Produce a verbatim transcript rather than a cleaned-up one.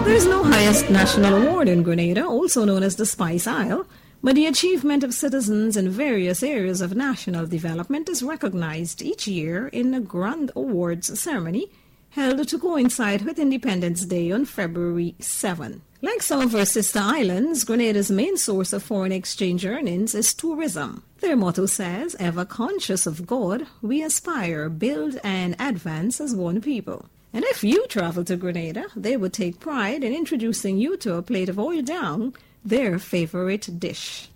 There's no highest national award in Grenada, also known as the Spice Isle, but the achievement of citizens in various areas of national development is recognized each year in a grand awards ceremony held to coincide with Independence Day on February seventh. Like some of our sister islands, Grenada's main source of foreign exchange earnings is tourism. Their motto says, ever conscious of God, we aspire, build, and advance as one people. And if you travel to Grenada, they would take pride in introducing you to a plate of oil down, their favorite dish.